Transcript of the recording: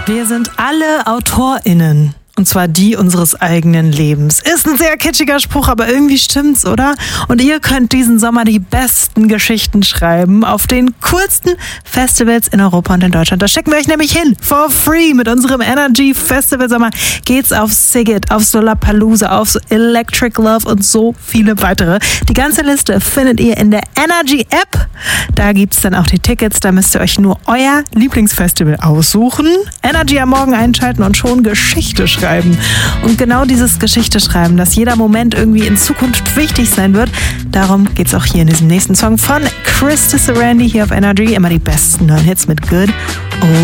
Wir sind alle AutorInnen. Und zwar die unseres eigenen Lebens. Ist ein sehr kitschiger Spruch, aber irgendwie stimmt's, oder? Und ihr könnt diesen Sommer die besten Geschichten schreiben auf den coolsten Festivals in Europa und in Deutschland. Da stecken wir euch nämlich hin. For free. Mit unserem Energy Festival Sommer geht's auf Szigет, auf Lollapalooza, auf Electric Love und so viele weitere. Die ganze Liste findet ihr in der Energy App. Da gibt's dann auch die Tickets. Da müsst ihr euch nur euer Lieblingsfestival aussuchen. Energy am Morgen einschalten und schon Geschichte schreiben. Und genau dieses Geschichte schreiben, dass jeder Moment irgendwie in Zukunft wichtig sein wird, darum geht's auch hier in diesem nächsten Song von Chris Sarandon hier auf Energy. Immer die besten neuen Hits mit Good Old